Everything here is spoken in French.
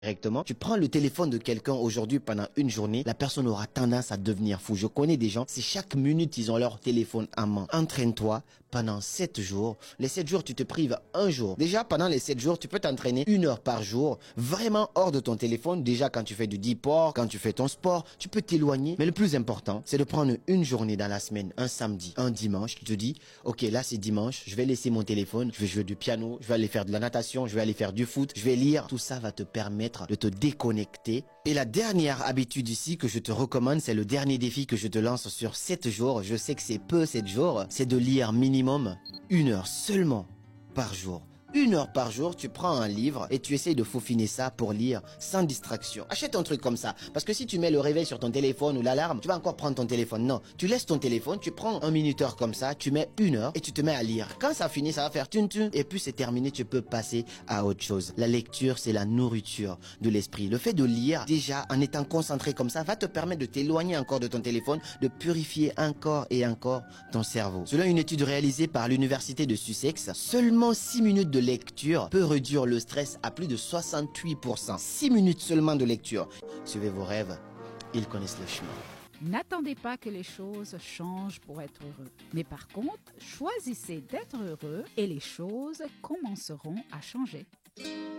directement. Tu prends le téléphone de quelqu'un aujourd'hui pendant une journée, la personne aura tendance à devenir fou. Je connais des gens, c'est chaque minute ils ont leur téléphone en main. Entraîne-toi pendant 7 jours. Les 7 jours, tu te prives un jour. Déjà, pendant les 7 jours, tu peux t'entraîner 1 heure par jour, vraiment hors de ton téléphone. Déjà, quand tu fais du deep work, quand tu fais ton sport, tu peux t'éloigner. Mais le plus important, c'est de prendre une journée dans la semaine, un samedi, un dimanche. Tu te dis, ok, là c'est dimanche, je vais laisser mon téléphone, je vais jouer du piano, je vais aller faire de la natation, je vais aller faire du foot, je vais lire. Tout ça va te permettre de te déconnecter. Et la dernière habitude ici que je te recommande, c'est le dernier défi que je te lance sur 7 jours. Je sais que c'est peu 7 jours, c'est de lire minimum 1 heure seulement par jour. 1 heure par jour, tu prends un livre et tu essayes de faufiner ça pour lire sans distraction. Achète un truc comme ça. Parce que si tu mets le réveil sur ton téléphone ou l'alarme, tu vas encore prendre ton téléphone. Non, tu laisses ton téléphone, tu prends un minuteur comme ça, tu mets 1 heure et tu te mets à lire. Quand ça finit, ça va faire tun tun et puis c'est terminé, tu peux passer à autre chose. La lecture, c'est la nourriture de l'esprit. Le fait de lire, déjà, en étant concentré comme ça, va te permettre de t'éloigner encore de ton téléphone, de purifier encore et encore ton cerveau. Selon une étude réalisée par l'université de Sussex, seulement 6 minutes de lecture peut réduire le stress à plus de 68%. 6 minutes seulement de lecture. Suivez vos rêves, ils connaissent le chemin. N'attendez pas que les choses changent pour être heureux. Mais par contre, choisissez d'être heureux et les choses commenceront à changer.